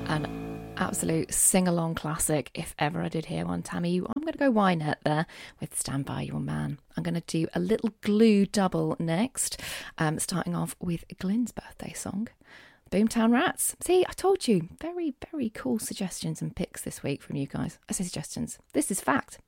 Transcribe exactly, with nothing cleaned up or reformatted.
An absolute sing-along classic, if ever I did hear one, Tammy. I'm going to go Wynette there with Stand By Your Man. I'm going to do a little Glue double next, um, starting off with Glyn's birthday song, Boomtown Rats. See, I told you, very, very cool suggestions and picks this week from you guys. I say suggestions. This is fact.